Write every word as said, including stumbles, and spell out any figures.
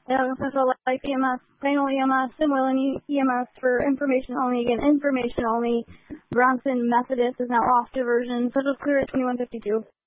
Yeah, Central Life E M S, Panel E M S, Simwillen E M S for information only. Again, information only. Bronson Methodist is now off diversion. Social Clear at twenty-one fifty-two.